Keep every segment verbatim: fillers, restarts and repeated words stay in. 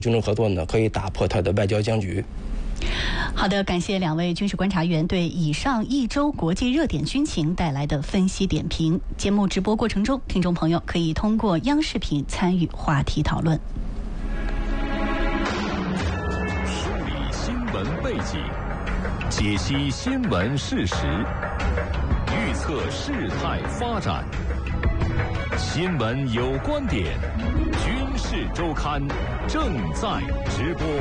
军事合作呢，可以打破它的外交僵局。 好的，感谢两位军事观察员对以上一周国际热点军情带来的分析点评。节目直播过程中，听众朋友可以通过央视频参与话题讨论。 梳理新闻背景，解析新闻事实，预测事态发展。新闻有观点，军事周刊正在直播。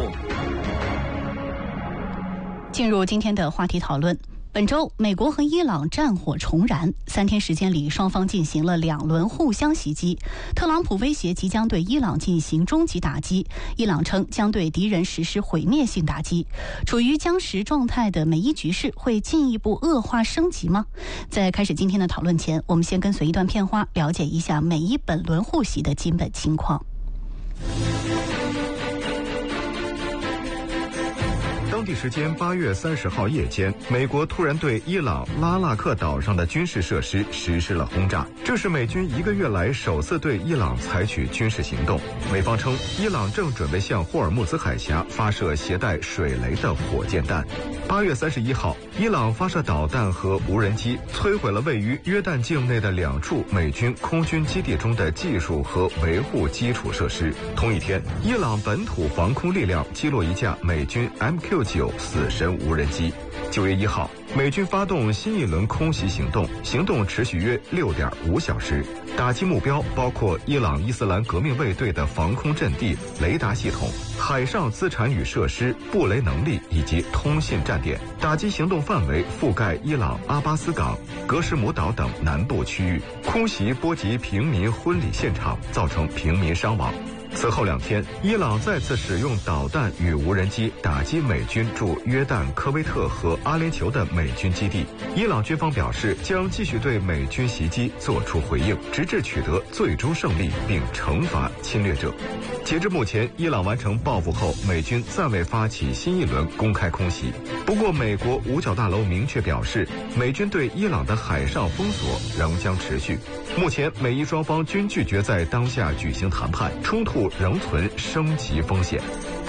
进入今天的话题讨论。本周，美国和伊朗战火重燃，三天时间里，双方进行了两轮互相袭击。特朗普威胁即将对伊朗进行终极打击，伊朗称将对敌人实施毁灭性打击。处于僵持状态的美伊局势会进一步恶化升级吗？在开始今天的讨论前，我们先跟随一段片花，了解一下美伊本轮互袭的基本情况。 当地时间八月三十号夜间，美国突然对伊朗拉纳克岛上的军事设施实施了轰炸，这是美军一个月来首次对伊朗采取军事行动。美方称，伊朗正准备向霍尔木兹海峡发射携带水雷的火箭弹。八月三十一号，伊朗发射导弹和无人机，摧毁了位于约旦境内的两处美军空军基地中的技术和维护基础设施。同一天，伊朗本土防空力量击落一架美军 M Q 九死神无人机。九月一号，美军发动新一轮空袭行动，行动持续约六点五小时，打击目标包括伊朗伊斯兰革命卫队的防空阵地、雷达系统、海上资产与设施、布雷能力以及通信站点。打击行动范围覆盖伊朗阿巴斯港、格什姆岛等南部区域，空袭波及平民婚礼现场，造成平民伤亡。此后两天，伊朗再次使用导弹与无人机打击美军驻约旦、科威特和阿联酋的美军基地。伊朗军方表示，将继续对美军袭击作出回应，直至取得最终胜利并惩罚侵略者。截至目前，伊朗完成报复后，美军暂未发起新一轮公开空袭。不过，美国五角大楼明确表示，美军对伊朗的海上封锁仍将持续。目前，美伊双方均拒绝在当下举行谈判，冲突仍存升级风险。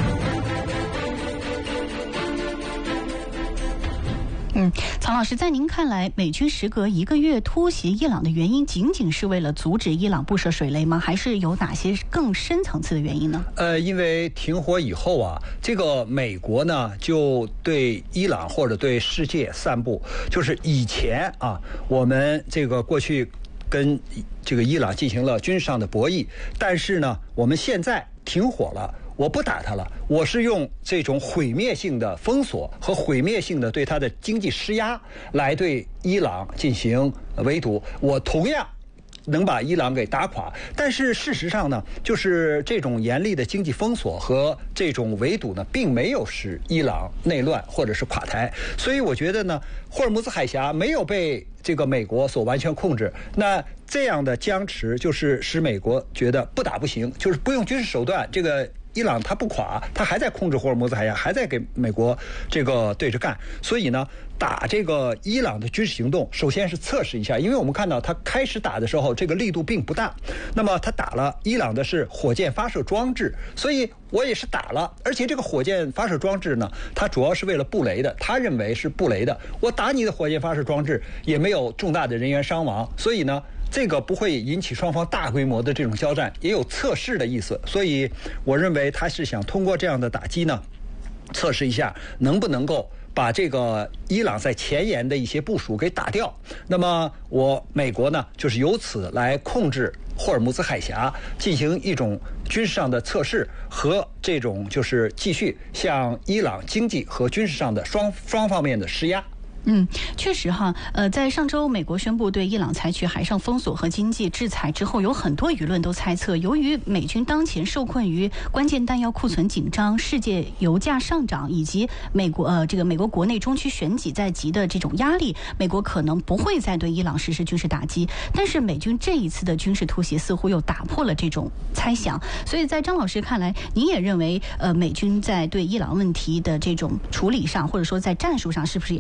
嗯，曹老师，在您看来，美军时隔一个月突袭伊朗的原因，仅仅是为了阻止伊朗布设水雷吗？还是有哪些更深层次的原因呢？ 呃，因为停火以后啊，这个美国呢就对伊朗或者对世界散布，就是以前啊，我们这个过去跟这个伊朗进行了军事上的博弈，但是呢，我们现在停火了。我不打他了，我是用这种毁灭性的封锁和毁灭性的对他的经济施压来对伊朗进行围堵，我同样能把伊朗给打垮。但是事实上呢，就是这种严厉的经济封锁和这种围堵呢，并没有使伊朗内乱或者是垮台。所以我觉得呢，霍尔木兹海峡没有被这个美国所完全控制，那这样的僵持就是使美国觉得不打不行，就是不用军事手段，这个伊朗他不垮，他还在控制霍尔木兹海峡，还在给美国这个对着干。所以呢，打这个伊朗的军事行动，首先是测试一下，因为我们看到他开始打的时候，这个力度并不大。那么他打了伊朗的是火箭发射装置，所以我也是打了，而且这个火箭发射装置呢，它主要是为了布雷的，他认为是布雷的。我打你的火箭发射装置也没有重大的人员伤亡，所以呢，这个不会引起双方大规模的这种交战，也有测试的意思。所以我认为他是想通过这样的打击呢，测试一下能不能够把这个伊朗在前沿的一些部署给打掉。那么我美国呢，就是由此来控制霍尔木兹海峡，进行一种军事上的测试和这种就是继续向伊朗经济和军事上的双双方面的施压。 嗯，确实哈，呃，在上周美国宣布对伊朗采取海上封锁和经济制裁之后，有很多舆论都猜测，由于美军当前受困于关键弹药库存紧张、世界油价上涨以及美国呃这个美国国内中期选举在即的这种压力，美国可能不会再对伊朗实施军事打击。但是美军这一次的军事突袭似乎又打破了这种猜想，所以在张老师看来，您也认为呃美军在对伊朗问题的这种处理上，或者说在战术上，是不是也出现了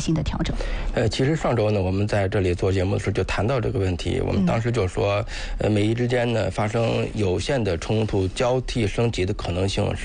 新的调整？ 呃，其实上周呢，我们在这里做节目的时候就谈到这个问题。我们当时就说，呃，美伊之间呢发生有限的冲突交替升级的可能性是